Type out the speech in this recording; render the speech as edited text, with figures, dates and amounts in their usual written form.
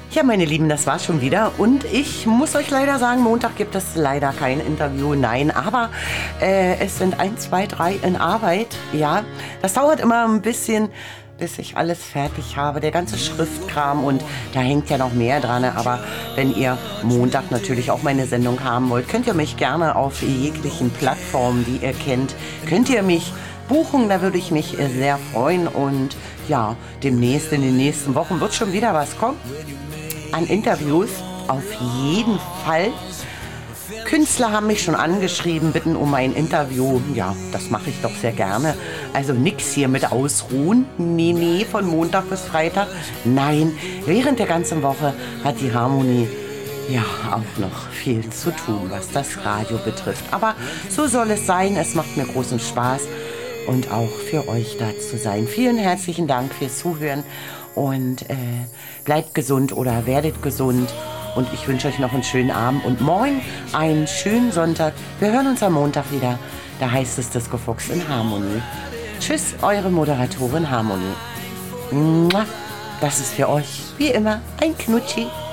Ja, meine Lieben, das war's schon wieder. Und ich muss euch leider sagen, Montag gibt es leider kein Interview. Nein, aber es sind 1, 2, 3 in Arbeit. Ja, das dauert immer ein bisschen, bis ich alles fertig habe. Der ganze Schriftkram und da hängt ja noch mehr dran. Aber wenn ihr Montag natürlich auch meine Sendung haben wollt, könnt ihr mich gerne auf jeglichen Plattformen, die ihr kennt, könnt ihr mich buchen. Da würde ich mich sehr freuen. Und ja, demnächst, in den nächsten Wochen wird schon wieder was kommen. An Interviews auf jeden Fall. Künstler haben mich schon angeschrieben, bitten um ein Interview. Ja, das mache ich doch sehr gerne. Also nix hier mit Ausruhen. Nee, von Montag bis Freitag. Nein, während der ganzen Woche hat die Harmonie ja auch noch viel zu tun, was das Radio betrifft. Aber so soll es sein. Es macht mir großen Spaß und auch für euch da zu sein. Vielen herzlichen Dank fürs Zuhören. Und bleibt gesund oder werdet gesund. Und ich wünsche euch noch einen schönen Abend und morgen einen schönen Sonntag. Wir hören uns am Montag wieder. Da heißt es Disco Fox in Harmonie. Tschüss, eure Moderatorin Harmonie. Das ist für euch, wie immer, ein Knutschi.